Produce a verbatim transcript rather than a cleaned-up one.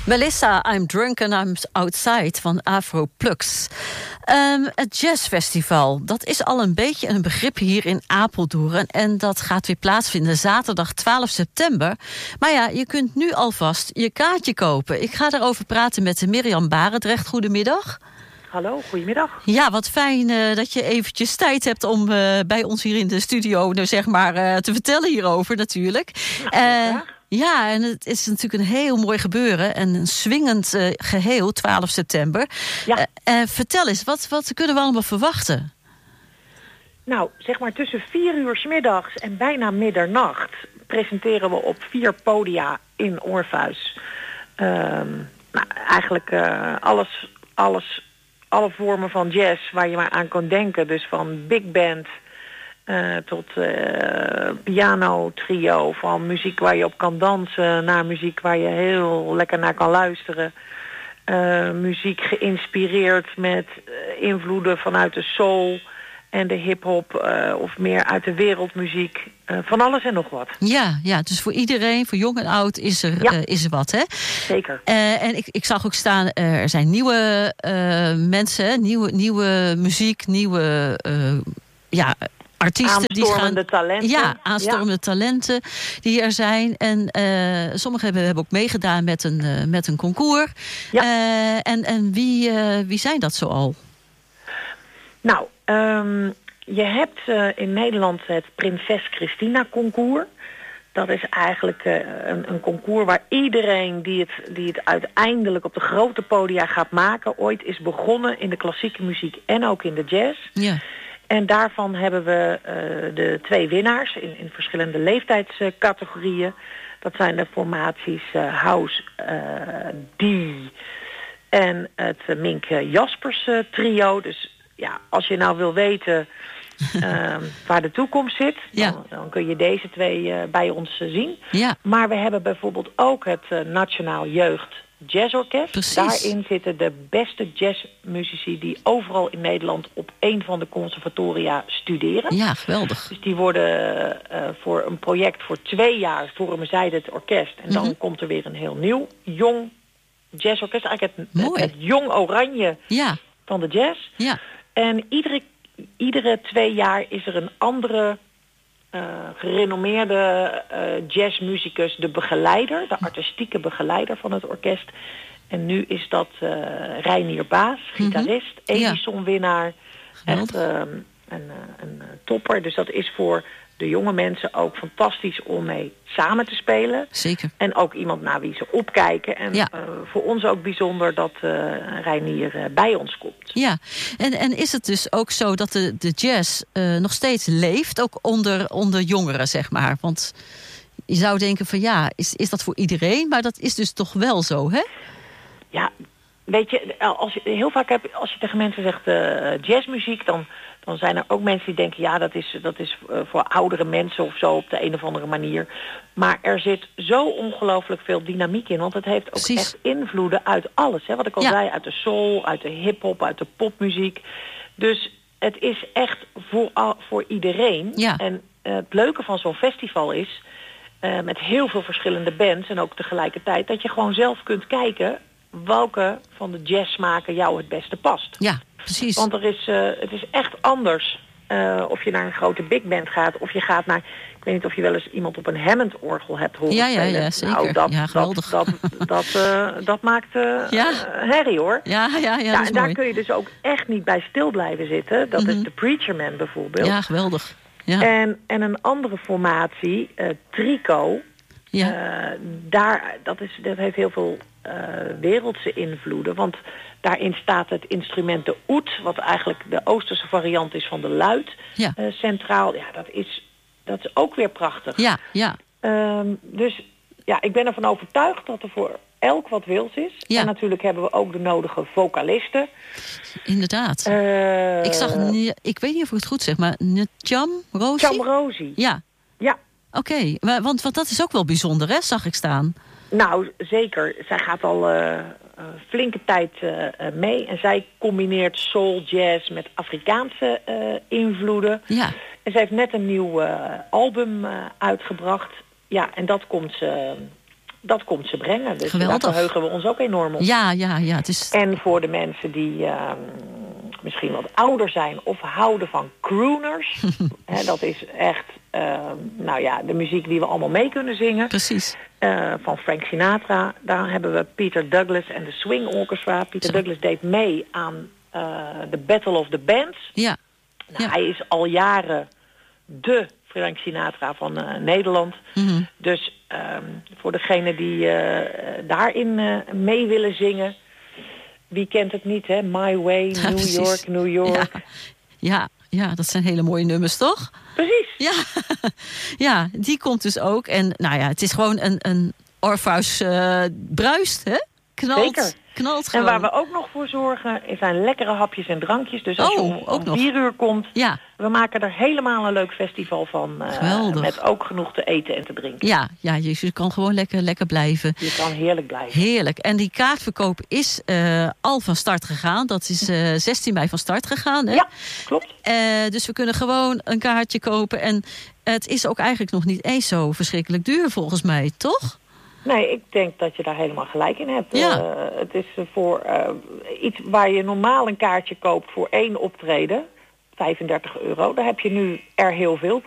Melissa, I'm Drunk and I'm Outside van Afroplux. Um, het jazzfestival, dat is al een beetje een begrip hier in Apeldoorn. En dat gaat weer plaatsvinden zaterdag twaalf september. Maar ja, je kunt nu alvast je kaartje kopen. Ik ga daarover praten met Mirjam Barendrecht. Goedemiddag. Hallo, goedemiddag. Ja, wat fijn uh, dat je eventjes tijd hebt om uh, bij ons hier in de studio nou, zeg maar, uh, te vertellen hierover natuurlijk. Nou, uh, ja, en het is natuurlijk een heel mooi gebeuren en een swingend uh, geheel, twaalf september. Ja. Uh, uh, vertel eens, wat, wat kunnen we allemaal verwachten? Nou, zeg maar tussen vier uur 's middags en bijna middernacht presenteren we op vier podia in Orpheus. Uh, nou, eigenlijk uh, alles, alles, alle vormen van jazz waar je maar aan kan denken. Dus van big band uh, tot uh, piano, trio, van muziek waar je op kan dansen naar muziek waar je heel lekker naar kan luisteren. Uh, muziek geïnspireerd met uh, invloeden vanuit de soul en de hip-hop uh, of meer uit de wereldmuziek. Uh, van alles en nog wat. Ja, ja, dus voor iedereen, voor jong en oud, is er, ja. uh, is er wat, hè? Zeker. Uh, en ik, ik zag ook staan, uh, er zijn nieuwe uh, mensen, nieuwe, nieuwe muziek, nieuwe uh, ja, artiesten die gaan. Aanstormende talenten. Ja, aanstormende ja. talenten die er zijn. En uh, sommigen hebben, hebben ook meegedaan met een, uh, met een concours. Ja. Uh, en en wie, uh, wie zijn dat zoal? Nou, um, je hebt uh, in Nederland het Prinses Christina concours. Dat is eigenlijk uh, een, een concours waar iedereen die het, die het uiteindelijk op de grote podia gaat maken, ooit is begonnen in de klassieke muziek en ook in de jazz. Ja. En daarvan hebben we uh, de twee winnaars in, in verschillende leeftijdscategorieën. Dat zijn de formaties uh, House uh, D en het uh, Mink Jaspers uh, trio. Dus ja, als je nou wil weten uh, waar de toekomst zit, ja. dan, dan kun je deze twee uh, bij ons uh, zien. Ja. Maar we hebben bijvoorbeeld ook het uh, Nationaal Jeugd Jazzorkest. Precies. Daarin zitten de beste jazzmuzici die overal in Nederland op één van de conservatoria studeren. Ja, geweldig. Dus die worden uh, voor een project voor twee jaar vormen zij het orkest. En dan mm-hmm. komt er weer een heel nieuw, jong jazzorkest. Eigenlijk het, het, het jong oranje ja. van de jazz. Ja. En iedere, iedere twee jaar is er een andere uh, gerenommeerde uh, jazzmuzikus, de begeleider, de artistieke begeleider van het orkest. En nu is dat uh, Reinier Baas, gitarist, mm-hmm. Edison-winnaar, echt uh, een, een, een topper. Dus dat is voor de jonge mensen ook fantastisch om mee samen te spelen. Zeker. En ook iemand naar wie ze opkijken. En ja. uh, voor ons ook bijzonder dat uh, Reinier uh, bij ons komt. Ja, en, en is het dus ook zo dat de, de jazz uh, nog steeds leeft, ook onder, onder jongeren, zeg maar? Want je zou denken van ja, is, is dat voor iedereen? Maar dat is dus toch wel zo, hè? Ja, weet je, als je heel vaak heb, als je tegen mensen zegt uh, jazzmuziek, dan... Dan zijn er ook mensen die denken, ja, dat is, dat is voor oudere mensen of zo op de een of andere manier. Maar er zit zo ongelooflijk veel dynamiek in. Want het heeft ook Precies. echt invloeden uit alles. Hè? Wat ik al ja. zei, uit de soul, uit de hip-hop, uit de popmuziek. Dus het is echt voor, voor iedereen. Ja. En uh, het leuke van zo'n festival is, uh, met heel veel verschillende bands en ook tegelijkertijd, dat je gewoon zelf kunt kijken welke van de jazzsmaken jou het beste past. Ja. Precies. Want er is, uh, het is echt anders uh, of je naar een grote big band gaat of je gaat naar, ik weet niet of je wel eens iemand op een Hammond-orgel hebt horen ja, spelen. Ja, ja, zeker. Nou, dat, ja, geweldig. Dat, dat, dat, uh, dat maakt uh, ja. uh, herrie, hoor. Ja, ja, ja, ja en daar mooi. Kun je dus ook echt niet bij stil blijven zitten. Dat mm-hmm. is de Preacher Man bijvoorbeeld. Ja, geweldig. Ja. En, en een andere formatie, uh, Trico, ja. uh, daar, dat, is, dat heeft heel veel uh, wereldse invloeden, want daarin staat het instrument de oud, wat eigenlijk de Oosterse variant is van de luid, ja. uh, centraal. Ja, dat is, dat is ook weer prachtig. Ja, ja. Um, dus ja, ik ben ervan overtuigd dat er voor elk wat wils is. Ja. En natuurlijk hebben we ook de nodige vocalisten. Inderdaad. Uh, ik zag, ik weet niet of ik het goed zeg, maar Cham Rosie? Cham Rosie. Ja. Ja. Oké, okay. want, want dat is ook wel bijzonder, hè, zag ik staan. Nou, zeker. Zij gaat al uh, uh, flinke tijd uh, mee. En zij combineert soul, jazz met Afrikaanse uh, invloeden. Ja. En zij heeft net een nieuw uh, album uh, uitgebracht. Ja, en dat komt ze dat komt ze brengen. Dus Geweldig. daar verheugen we ons ook enorm op. Ja, ja, ja. Het is... En voor de mensen die uh, misschien wat ouder zijn of houden van crooners. Hè, dat is echt uh, nou ja, de muziek die we allemaal mee kunnen zingen. Precies. Uh, van Frank Sinatra. Daar hebben we Peter Douglas en de Swing Orchestra. Peter Zo. Douglas deed mee aan de uh, Battle of the Bands. Ja. Nou, ja. Hij is al jaren de Frank Sinatra van uh, Nederland. Mm-hmm. Dus um, voor degenen die uh, daarin uh, mee willen zingen. Wie kent het niet, hè? My Way, ja, New precies. York, New York. Ja. Ja, ja, dat zijn hele mooie nummers, toch? Precies. Ja, ja, die komt dus ook. En nou ja, het is gewoon een, een Orpheus uh, bruist, hè? Knalt, Zeker. knalt gewoon. En waar we ook nog voor zorgen, zijn lekkere hapjes en drankjes. Dus als oh, je om, om vier uur komt, ja. we maken er helemaal een leuk festival van. Uh, met ook genoeg te eten en te drinken. Ja, ja, je kan gewoon lekker, lekker blijven. Je kan heerlijk blijven. Heerlijk. En die kaartverkoop is uh, al van start gegaan. Dat is uh, zestien mei van start gegaan, hè? Ja, klopt. Uh, dus we kunnen gewoon een kaartje kopen. En het is ook eigenlijk nog niet eens zo verschrikkelijk duur, volgens mij, toch? Nee, ik denk dat je daar helemaal gelijk in hebt. Ja. Uh, het is voor uh, iets waar je normaal een kaartje koopt voor één optreden, vijfendertig euro. Daar heb je nu er heel veel